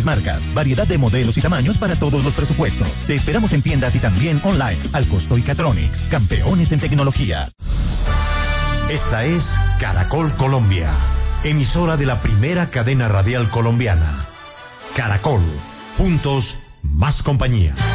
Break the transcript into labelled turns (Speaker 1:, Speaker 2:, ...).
Speaker 1: mejores marcas, variedad de modelos y tamaños para todos los presupuestos. Te esperamos en tiendas y también online. Alcosto y Catronics, campeones en tecnología.
Speaker 2: Esta es Caracol Colombia, emisora de la primera cadena radial colombiana. Caracol, juntos, más compañía.